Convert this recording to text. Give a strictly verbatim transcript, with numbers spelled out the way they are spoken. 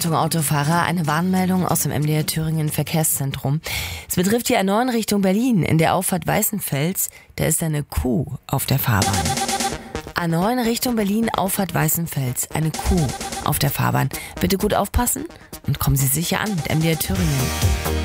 Achtung Autofahrer, eine Warnmeldung aus dem M D R Thüringen Verkehrszentrum. Es betrifft die A neun Richtung Berlin. In der Auffahrt Weißenfels, da ist eine Kuh auf der Fahrbahn. A neun Richtung Berlin, Auffahrt Weißenfels, eine Kuh auf der Fahrbahn. Bitte gut aufpassen und kommen Sie sicher an mit M D R Thüringen.